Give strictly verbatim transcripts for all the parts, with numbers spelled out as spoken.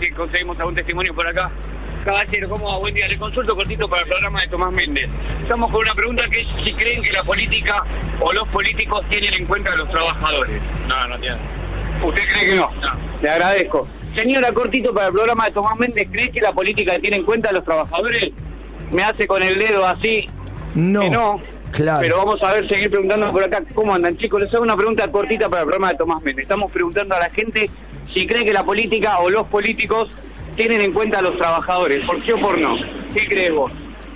que conseguimos algún testimonio por acá. Caballero, ¿cómo va? Buen día. Le consulto cortito para el programa de Tomás Méndez. Estamos con una pregunta que es si creen que la política o los políticos tienen en cuenta a los trabajadores. No, no tienen. ¿Usted cree que no? No. Le agradezco. Señora, cortito para el programa de Tomás Méndez, ¿cree que la política tiene en cuenta a los trabajadores? Me hace con el dedo así. No. Que no. Claro. Pero vamos a ver, seguir preguntando por acá. ¿Cómo andan, chicos? Les hago una pregunta cortita para el programa de Tomás Méndez. Estamos preguntando a la gente si cree que la política o los políticos tienen en cuenta a los trabajadores. ¿Por qué o por no? ¿Qué crees vos?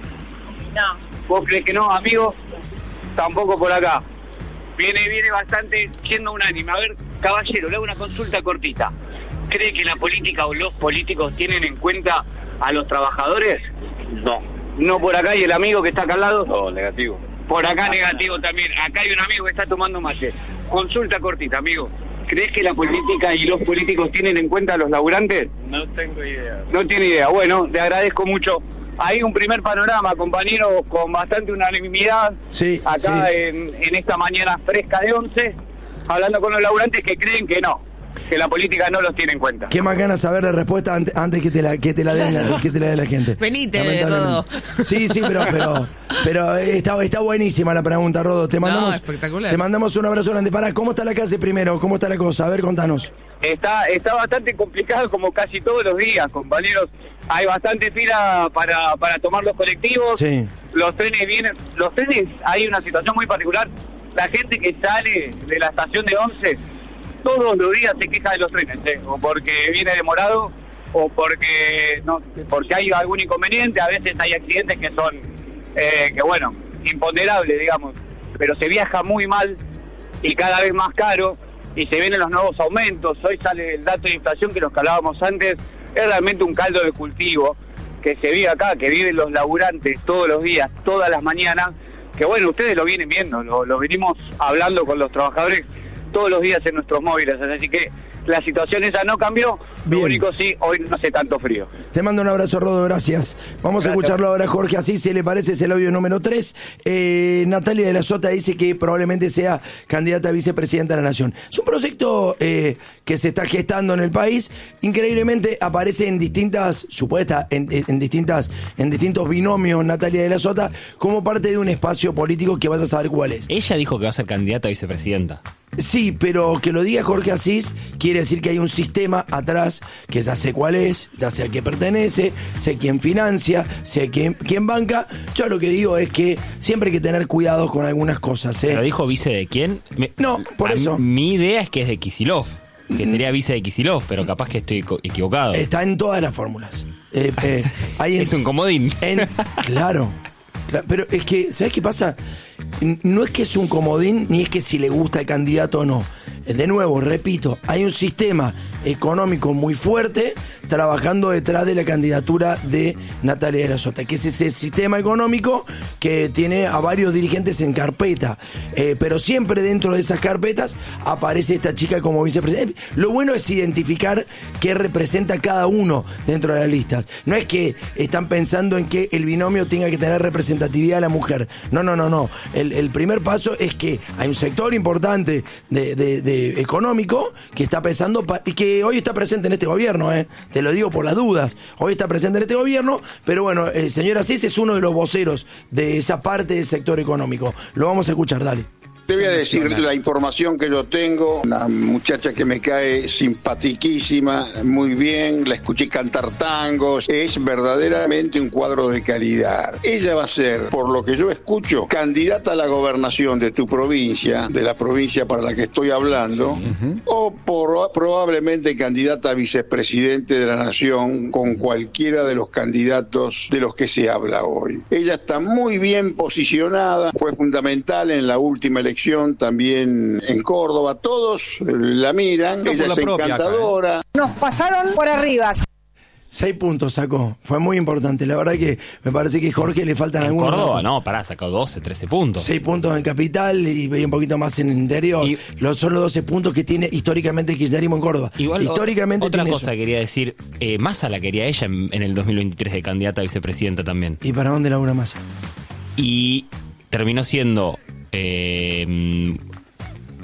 No. ¿Vos crees que no, amigo? Tampoco por acá. Viene, viene bastante siendo unánime. A ver, caballero, le hago una consulta cortita. ¿Cree que la política o los políticos tienen en cuenta a los trabajadores? No. ¿No por acá y el amigo que está acá al lado? No, negativo. Por acá negativo también. Acá hay un amigo que está tomando mate. Consulta cortita, amigo. ¿Crees que la política y los políticos tienen en cuenta a los laburantes? No tengo idea. No tiene idea. Bueno, le agradezco mucho. Hay un primer panorama, compañeros, con bastante unanimidad. Sí, acá sí. En, en esta mañana fresca de once, hablando con los laburantes que creen que no, que la política no los tiene en cuenta. Qué más ganas saber la respuesta antes, antes que te la que te la den la, que te la dé la gente. Venite, Lamentablemente. Rodo. Sí, sí, pero pero pero está, está buenísima la pregunta, Rodo. Te mandamos No, espectacular. Te mandamos un abrazo grande. Pará, ¿cómo está la calle primero? ¿Cómo está la cosa? A ver, contanos. Está está bastante complicado como casi todos los días, compañeros. Hay bastante fila para, para tomar los colectivos. Sí. Los trenes vienen, los trenes, hay una situación muy particular. La gente que sale de la estación de Once todos los días se queja de los trenes, ¿eh? O porque viene demorado o porque no porque hay algún inconveniente. A veces hay accidentes que son eh, que bueno, imponderables, digamos, pero se viaja muy mal y cada vez más caro y se vienen los nuevos aumentos. Hoy sale el dato de inflación que nos hablábamos antes. Es realmente un caldo de cultivo que se vive acá, que viven los laburantes todos los días, todas las mañanas, que bueno, ustedes lo vienen viendo, lo, lo venimos hablando con los trabajadores todos los días en nuestros móviles, así que la situación esa no cambió. Bien. Lo único sí, hoy no hace tanto frío. Te mando un abrazo, Rodo, gracias. Vamos Gracias. a escucharlo ahora, Jorge, así se le parece, es el audio número tres. Eh, Natalia de la Sota dice que probablemente sea candidata a vicepresidenta de la Nación. Es un proyecto eh, que se está gestando en el país. Increíblemente aparece en distintas, supuestas, en, en distintas, en distintos binomios Natalia de la Sota, como parte de un espacio político que vas a saber cuál es. Ella dijo que va a ser candidata a vicepresidenta. Sí, pero que lo diga Jorge Asís quiere decir que hay un sistema atrás que ya sé cuál es, ya sé a qué pertenece, sé quién financia, sé quién, quién banca. Yo lo que digo es que siempre hay que tener cuidado con algunas cosas, ¿eh? ¿Pero dijo vice de quién? Me- No, por a eso. mí- Mi idea es que es de Kicillof, que sería vice de Kicillof, pero capaz que estoy co- equivocado. Está en todas las fórmulas. Eh, eh, hay en- Es un comodín. en- claro, claro, pero es que, ¿sabes qué pasa? N- No es que es un comodín, ni es que si le gusta el candidato o no. De nuevo, repito, hay un sistema económico muy fuerte trabajando detrás de la candidatura de Natalia de la Sota, que es ese sistema económico que tiene a varios dirigentes en carpeta, eh, pero siempre dentro de esas carpetas aparece esta chica como vicepresidenta. Lo bueno es identificar qué representa cada uno dentro de las listas. No es que están pensando en que el binomio tenga que tener representatividad a la mujer. No, no, no, no. El, el primer paso es que hay un sector importante de, de, de económico que está pensando pa- y que hoy está presente en este gobierno, ¿eh? Te lo digo por las dudas. Hoy está presente en este gobierno, pero bueno, el señor Asís es uno de los voceros de esa parte del sector económico. Lo vamos a escuchar, dale. Te voy a decir la información que yo tengo. Una muchacha que me cae simpatiquísima, muy bien, la escuché cantar tangos, es verdaderamente un cuadro de calidad. Ella va a ser, por lo que yo escucho, candidata a la gobernación de tu provincia, de la provincia para la que estoy hablando, sí. uh-huh. o por, probablemente candidata a vicepresidente de la nación con cualquiera de los candidatos de los que se habla hoy. Ella está muy bien posicionada, fue fundamental en la última elección también en Córdoba, todos la miran, ella es encantadora. Acá, ¿eh? Nos pasaron por arriba. Seis puntos sacó, fue muy importante. La verdad que me parece que a Jorge le faltan en algunos. Córdoba, datos. no, pará, sacó doce, trece puntos. Seis puntos en Capital y un poquito más en el interior. Y, los, son los doce puntos que tiene históricamente el kirchnerismo en Córdoba. Igual, históricamente otra tiene cosa eso. quería decir, eh, Massa la quería ella en, en el dos mil veintitrés de candidata a vicepresidenta también. ¿Y para dónde labura Massa? Y terminó siendo... Eh,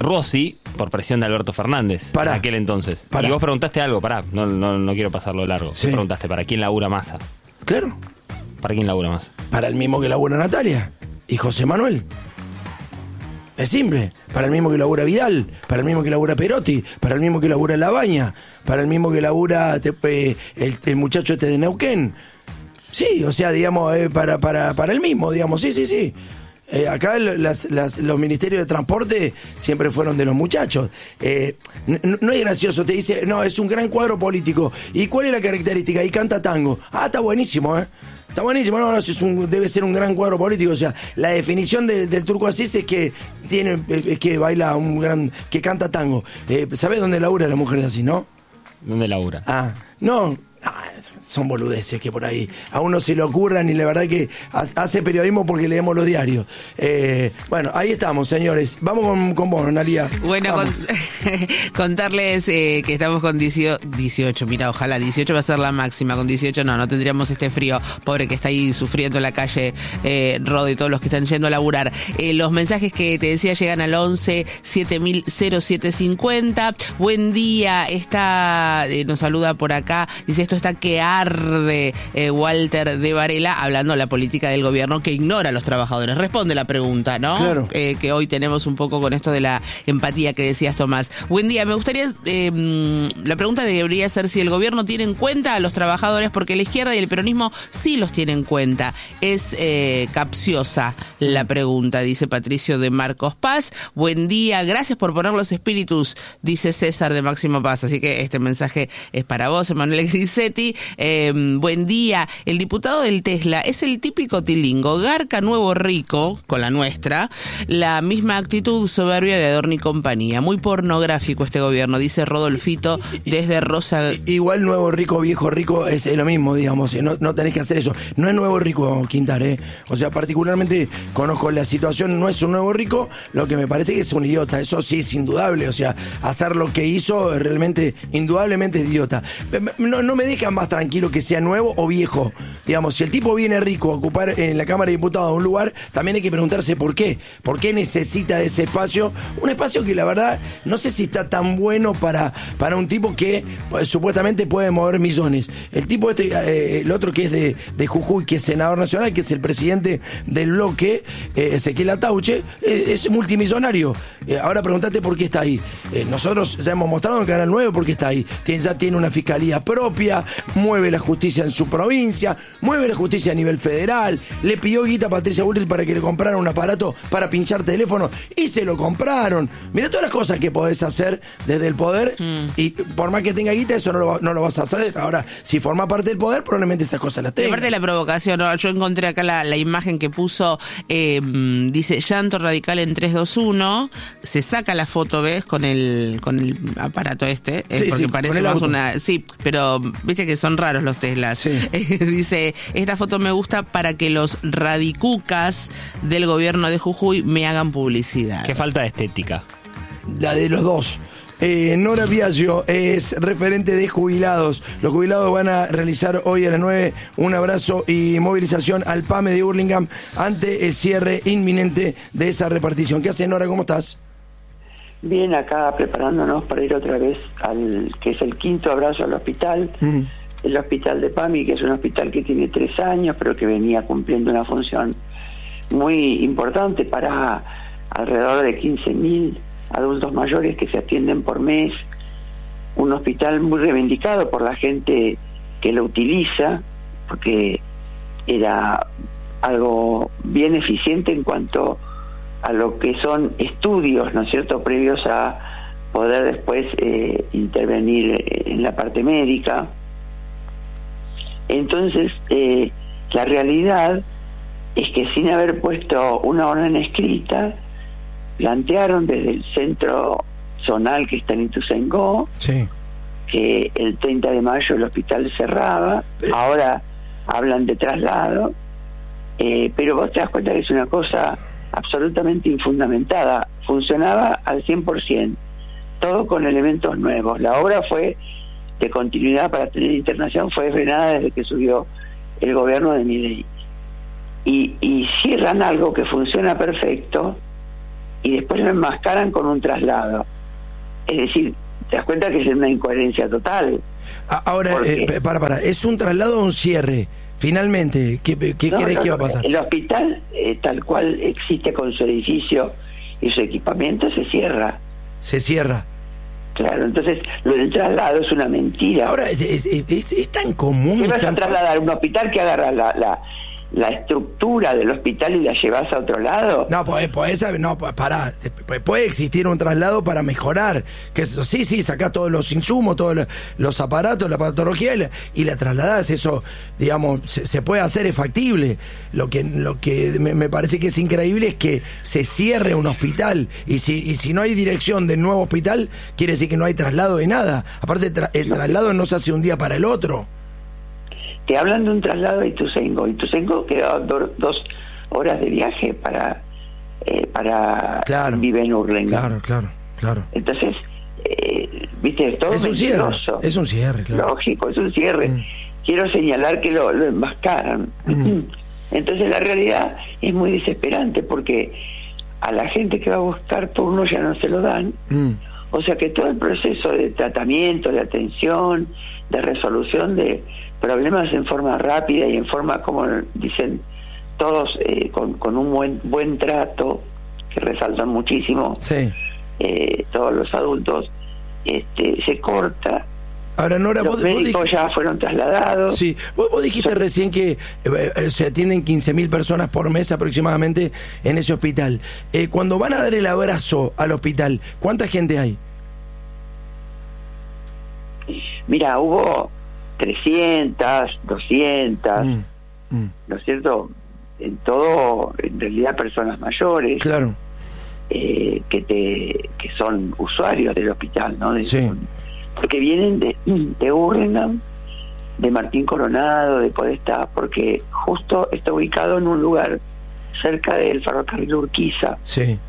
Rossi por presión de Alberto Fernández Pará. en aquel entonces. Pará. Y vos preguntaste algo, pará, no, no, no quiero pasarlo de largo. Sí. Vos preguntaste, ¿para quién labura Massa? Claro. ¿Para quién labura Massa? Para el mismo que labura Natalia y José Manuel. Es simple. Para el mismo que labura Vidal, para el mismo que labura Perotti, para el mismo que labura Labaña, para el mismo que labura te, eh, el, el muchacho este de Neuquén. Sí, o sea, digamos, eh, para, para, para el mismo, digamos, sí, sí, sí. Eh, acá las, las, los ministerios de transporte siempre fueron de los muchachos. Eh, no, no es gracioso, te dice, no, es un gran cuadro político. ¿Y cuál es la característica? Y canta tango. Ah, está buenísimo, ¿eh? Está buenísimo, no, no, es un, debe ser un gran cuadro político. O sea, la definición de, del Turco Asís es que tiene, es que baila un gran, que canta tango. Eh, ¿Sabés dónde labura la mujer de Asís, no? ¿Dónde labura? Ah, no. Ah, son boludeces que por ahí a uno se le ocurran y la verdad que hace periodismo porque leemos los diarios. Eh, bueno, ahí estamos, señores. Vamos con, con vos, Analia. Bueno, con, contarles eh, que estamos con dieciocho, mira, ojalá dieciocho va a ser la máxima, con dieciocho no, no tendríamos este frío, pobre que está ahí sufriendo en la calle, eh, Rod y todos los que están yendo a laburar. Eh, los mensajes que te decía llegan al once siete mil siete cincuenta. Buen día, está, eh, nos saluda por acá, dice esto está que arde, eh, Walter de Varela, hablando de la política del gobierno que ignora a los trabajadores. Responde la pregunta, ¿no? Claro. Eh, que hoy tenemos un poco con esto de la empatía que decías, Tomás. Buen día, me gustaría, eh, la pregunta debería ser si el gobierno tiene en cuenta a los trabajadores, porque la izquierda y el peronismo sí los tienen en cuenta. Es eh, capciosa la pregunta, dice Patricio de Marcos Paz. Buen día, gracias por poner los espíritus, dice César de Máximo Paz. Así que este mensaje es para vos, Emanuel Grisetti. Eh, buen día, el diputado del Tesla es el típico tilingo, garca nuevo rico, con la nuestra, la misma actitud soberbia de Adorno y compañía. Muy pornográfico este gobierno, dice Rodolfito desde Rosa. Igual nuevo rico, viejo rico es lo mismo, digamos, no, no tenés que hacer eso. No es nuevo rico, Quintar, ¿eh? O sea, particularmente conozco la situación, no es un nuevo rico, lo que me parece que es un idiota, eso sí es indudable, o sea, hacer lo que hizo realmente, indudablemente es idiota. No, no me deja más tranquilo que sea nuevo o viejo. Digamos, si el tipo viene rico a ocupar en la Cámara de Diputados un lugar, también hay que preguntarse por qué. ¿Por qué necesita de ese espacio? Un espacio que la verdad no sé si está tan bueno para, para un tipo que pues, supuestamente puede mover millones. El tipo este, eh, el otro que es de, de Jujuy, que es senador nacional, que es el presidente del bloque, eh, Ezequiel Atauche, eh, es multimillonario. Eh, ahora preguntate por qué está ahí. Eh, nosotros ya hemos mostrado en Canal nueve por qué está ahí. Tiene, ya tiene una fiscalía propia, mueve la justicia en su provincia, mueve la justicia a nivel federal, le pidió guita a Patricia Bullrich para que le comprara un aparato para pinchar teléfono y se lo compraron. Mirá todas las cosas que podés hacer desde el poder mm. y por más que tenga guita eso no lo, no lo vas a hacer. Ahora, si forma parte del poder, probablemente esas cosas las tenga. Aparte de la provocación, ¿no? Yo encontré acá la, la imagen que puso, eh, dice llanto radical en tres dos uno, se saca la foto, ¿ves? Con el con el aparato este, eh, sí, porque sí, parece más una... Sí, pero viste que son raros los Teslas. Sí. Eh, dice, esta foto me gusta para que los radicucas del gobierno de Jujuy me hagan publicidad. Qué falta de estética. La de los dos. Eh, Nora Biagio es referente de jubilados. Los jubilados van a realizar hoy a las nueve un abrazo y movilización al PAME de Hurlingham ante el cierre inminente de esa repartición. ¿Qué hace, Nora? ¿Cómo estás? Bien, acá preparándonos para ir otra vez al que es el quinto abrazo al hospital. Mm. El hospital de PAMI, que es un hospital que tiene tres años, pero que venía cumpliendo una función muy importante para alrededor de quince mil adultos mayores que se atienden por mes. Un hospital muy reivindicado por la gente que lo utiliza, porque era algo bien eficiente en cuanto a lo que son estudios, ¿no es cierto?, previos a poder después eh, intervenir en la parte médica. Entonces, eh, la realidad es que sin haber puesto una orden escrita, plantearon desde el centro zonal que está en Ituzaingó, sí, que el treinta de mayo el hospital cerraba. Pero... ahora hablan de traslado, eh, pero vos te das cuenta que es una cosa absolutamente infundamentada. Funcionaba al cien por ciento, todo con elementos nuevos. La obra fue de continuidad para tener internación, fue frenada desde que subió el gobierno de Milei. Y, y cierran algo que funciona perfecto y después lo enmascaran con un traslado. Es decir, te das cuenta que es una incoherencia total. Ahora, Porque, eh, para, para, ¿es un traslado o un cierre? Finalmente, ¿qué, qué no, crees no, que va a pasar? El hospital, eh, tal cual existe con su edificio y su equipamiento, se cierra. Se cierra. Claro, entonces lo del traslado es una mentira. Ahora, es, es, es, es tan común. ¿Qué es vas tan a trasladar? ¿Un hospital que agarra la, la, la estructura del hospital y la llevas a otro lado? No, pues, pues no, pará, puede existir un traslado para mejorar, que eso, sí, sí, sacás todos los insumos, todos los, los aparatos, la patología y la, y la trasladás, eso, digamos, se, se puede hacer, es factible. Lo que lo que me, me parece que es increíble es que se cierre un hospital, y si y si no hay dirección del nuevo hospital, quiere decir que no hay traslado de nada. Aparte, tra, el traslado no se hace un día para el otro. Te hablan de un traslado a Ituzaingó. Ituzaingó quedaba do, dos horas de viaje para eh, para claro, vive en Hurlingham. Claro, claro, claro. Entonces, eh, viste, todo es un cierre, es un cierre, claro. Lógico, es un cierre. Mm. Quiero señalar que lo, lo enmascaran. Mm. Entonces la realidad es muy desesperante porque a la gente que va a buscar turno ya no se lo dan. Mm. O sea que todo el proceso de tratamiento, de atención, de resolución de problemas en forma rápida y en forma, como dicen todos, eh, con, con un buen buen trato, que resaltan muchísimo, sí. eh, todos los adultos, este, se corta. Ahora, Nora, los vos, médicos vos dij... ya fueron trasladados. Sí, vos, vos dijiste Son... recién que eh, se atienden quince mil personas por mes aproximadamente en ese hospital. Eh, cuando van a dar el abrazo al hospital, ¿cuánta gente hay? Mira, hubo trescientas, doscientas, mm, mm. ¿no es cierto? En todo, en realidad, personas mayores. Claro. Eh, que te que son usuarios del hospital, ¿no? De, sí. Porque vienen de, de Hurlingham, de Martín Coronado, de Podestá, porque justo está ubicado en un lugar cerca del ferrocarril Urquiza. Sí.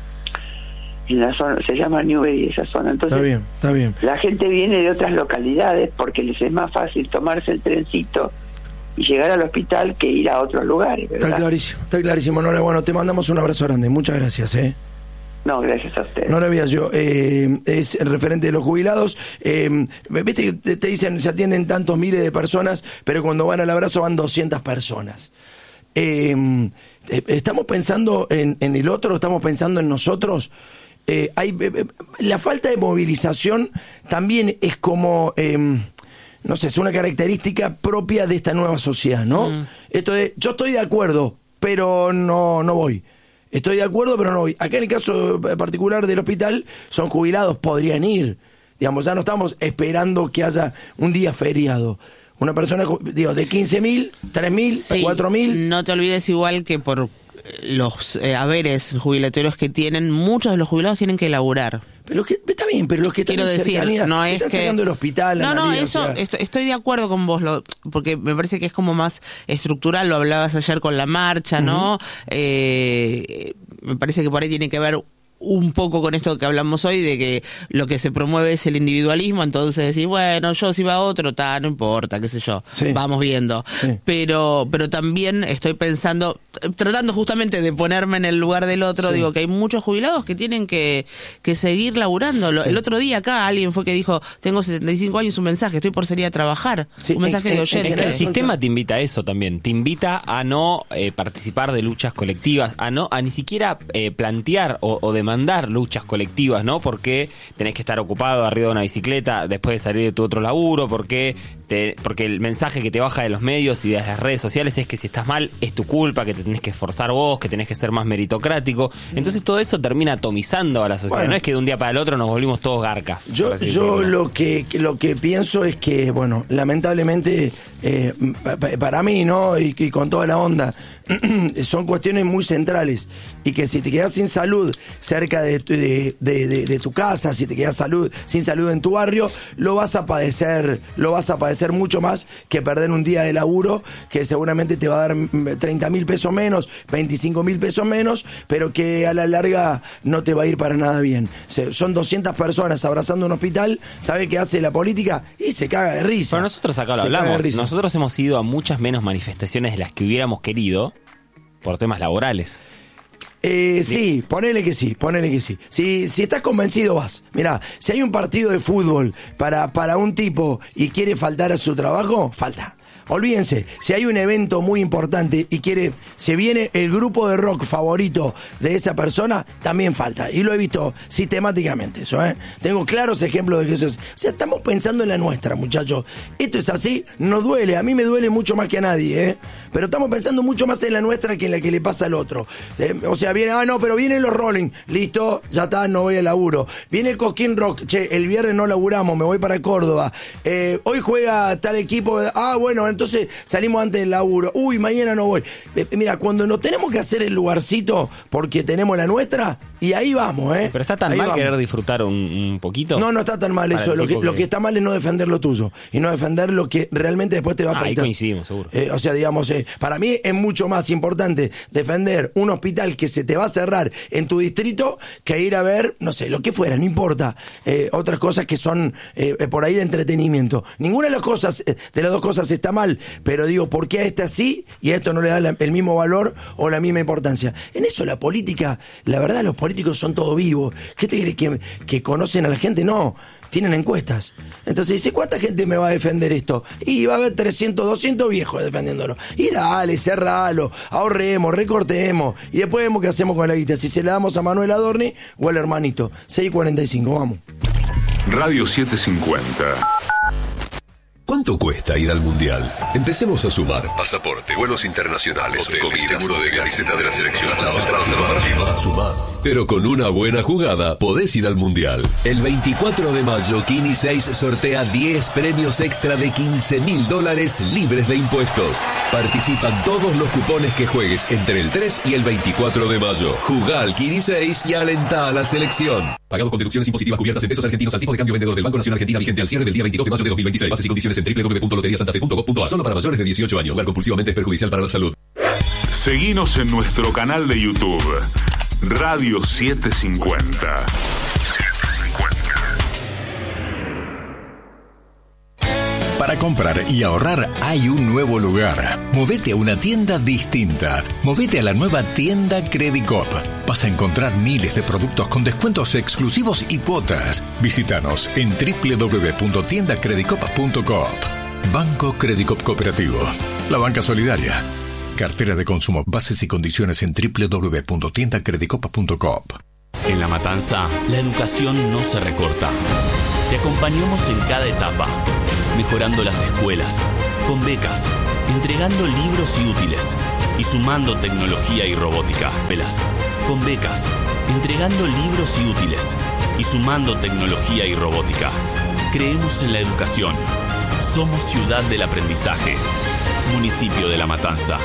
En la zona, se llama Newbery esa zona. Entonces, está bien, está bien. La gente viene de otras localidades porque les es más fácil tomarse el trencito y llegar al hospital que ir a otros lugares, ¿verdad? Está clarísimo, está clarísimo, Nora. Bueno, te mandamos un abrazo grande. Muchas gracias, ¿eh? No, gracias a usted. No lo veas yo, eh, es el referente de los jubilados. Eh, Viste que te, te dicen, se atienden tantos miles de personas, pero cuando van al abrazo van doscientas personas. Eh, estamos pensando en, en el otro, estamos pensando en nosotros. Eh, hay eh, la falta de movilización también es como, eh, no sé, es una característica propia de esta nueva sociedad, ¿no? Mm. Esto de, yo estoy de acuerdo, pero no, no voy. Estoy de acuerdo, pero no voy. Acá en el caso particular del hospital, son jubilados, podrían ir. Digamos, ya no estamos esperando que haya un día feriado. Una persona, digo, de quince mil, tres mil, sí, cuatro mil. No te olvides igual que por los eh, haberes jubilatorios que tienen, muchos de los jubilados tienen que laburar. Pero que, está bien, pero los que están Quiero en decir, cercanía, no es están que... sacando el hospital. No, no, vida, eso, o sea... estoy, estoy de acuerdo con vos, lo, porque me parece que es como más estructural, lo hablabas ayer con la marcha, ¿no? Uh-huh. Eh, me parece que por ahí tiene que ver un poco con esto que hablamos hoy, de que lo que se promueve es el individualismo, entonces decir, bueno, yo si va otro, ta, no importa, qué sé yo, sí. Vamos viendo. Sí. Pero pero también estoy pensando, tratando justamente de ponerme en el lugar del otro, sí. Digo que hay muchos jubilados que tienen que, que seguir laburando. Sí. El otro día acá alguien fue que dijo, tengo setenta y cinco años, un mensaje, estoy por salir a trabajar. Sí. Un mensaje en, de oyente. Es que el sistema te invita a eso también, te invita a no eh, participar de luchas colectivas, a no a ni siquiera eh, plantear o, o demandar mandar luchas colectivas, ¿no? Porque tenés que estar ocupado arriba de una bicicleta después de salir de tu otro laburo, porque te, porque el mensaje que te baja de los medios y de las redes sociales es que si estás mal es tu culpa, que te tenés que esforzar vos, que tenés que ser más meritocrático. Entonces todo eso termina atomizando a la sociedad. Bueno, no es que de un día para el otro nos volvimos todos garcas. Yo, yo lo que lo que pienso es que, bueno, lamentablemente eh, para mí, ¿no? Y, y con toda la onda, son cuestiones muy centrales y que si te quedás sin salud cerca de, de, de, de, de tu casa, si te quedás salud, sin salud en tu barrio, lo vas a padecer, lo vas a padecer mucho más que perder un día de laburo que seguramente te va a dar treinta mil pesos menos, veinticinco mil pesos menos, pero que a la larga no te va a ir para nada bien. Se, son doscientas personas abrazando un hospital, ¿sabe qué hace la política? Y se caga de risa. Pero nosotros acá lo hablamos, nosotros hemos ido a muchas menos manifestaciones de las que hubiéramos querido por temas laborales. Eh, sí, ponele que sí, ponele que sí. Si, si estás convencido, vas. Mirá, si hay un partido de fútbol para, para un tipo y quiere faltar a su trabajo, falta. Olvídense, si hay un evento muy importante y quiere, se viene el grupo de rock favorito de esa persona, también falta. Y lo he visto sistemáticamente eso, ¿eh? Tengo claros ejemplos de que eso es. O sea, estamos pensando en la nuestra, muchachos. Esto es así, nos duele, a mí me duele mucho más que a nadie, ¿eh? Pero estamos pensando mucho más en la nuestra que en la que le pasa al otro. ¿Eh? O sea, viene, ah, no, pero vienen los Rolling, listo, ya está, no voy al laburo. Viene el Cosquín Rock, che, el viernes no laburamos, me voy para Córdoba. Eh, hoy juega tal equipo, ah, bueno, entonces salimos antes del laburo. Uy, mañana no voy. Eh, mira, cuando nos tenemos que hacer el lugarcito porque tenemos la nuestra, y ahí vamos, ¿eh? Pero está tan ahí mal vamos. querer disfrutar un, un poquito. No, no está tan mal eso. Lo que, que... lo que está mal es no defender lo tuyo y no defender lo que realmente después te va a afectar. Ah, ahí coincidimos, seguro. Eh, o sea, digamos, eh, para mí es mucho más importante defender un hospital que se te va a cerrar en tu distrito que ir a ver, no sé, lo que fuera, no importa. Eh, otras cosas que son eh, por ahí de entretenimiento. Ninguna de las cosas, de las dos cosas está mal, pero digo, ¿por qué a este sí y a esto no le da la, el mismo valor o la misma importancia? En eso la política, la verdad, los políticos son todos vivos. ¿Qué te crees que, que conocen a la gente? No, tienen encuestas. Entonces dice, ¿cuánta gente me va a defender esto? Y va a haber trescientos, doscientos viejos defendiéndolo. Y dale, cerralo, ahorremos, recortemos. Y después vemos qué hacemos con la guita. Si se la damos a Manuel Adorni o al hermanito. seis cuarenta y cinco, vamos. Radio setecientos cincuenta. ¿Cuánto cuesta ir al Mundial? Empecemos a sumar. Pasaporte, vuelos internacionales, hoteles, comidas, seguro de camiseta de la selección. A sumar. Pero con una buena jugada podés ir al Mundial. El veinticuatro de mayo, Kini seis sortea diez premios extra de quince mil dólares libres de impuestos. Participan todos los cupones que juegues entre el tres y el veinticuatro de mayo. Jugá al Kini seis y alentá a la selección. Pagado con deducciones impositivas cubiertas en pesos argentinos al tipo de cambio vendedor del Banco Nacional Argentina vigente al cierre del día veintidós de mayo de dos mil veintiséis. Bases y condiciones en doble u doble u doble u punto lotería santa fe punto gov punto a r. Solo para mayores de dieciocho años. Jugar compulsivamente es perjudicial para la salud. Seguinos en nuestro canal de YouTube. Radio setecientos cincuenta. Para comprar y ahorrar hay un nuevo lugar. Movete a una tienda distinta. Movete a la nueva tienda Credicop. Vas a encontrar miles de productos con descuentos exclusivos y cuotas. Visítanos en doble u doble u doble u punto tienda credicop punto coop. Banco Credicop Cooperativo. La banca solidaria. Cartera de consumo. Bases y condiciones en doble u doble u doble u punto tienda credicop punto coop. En La Matanza, la educación no se recorta. Te acompañamos en cada etapa, mejorando las escuelas, con becas, entregando libros y útiles, y sumando tecnología y robótica. Velas, con becas, entregando libros y útiles, y sumando tecnología y robótica. Creemos en la educación. Somos ciudad del aprendizaje. Municipio de La Matanza.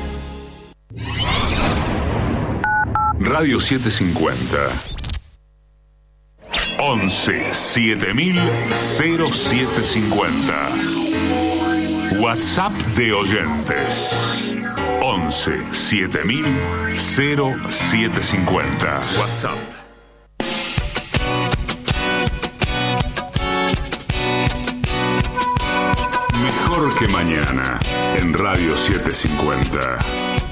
Radio setecientos cincuenta. once siete mil cero siete cincuenta. WhatsApp de oyentes. once siete mil cero siete cincuenta. WhatsApp. Mejor que mañana en Radio setecientos cincuenta.